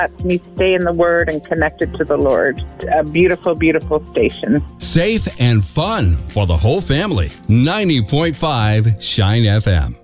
Lets me stay in the Word and connected to the Lord. A beautiful, beautiful station. Safe and fun for the whole family. 90.5 Shine FM.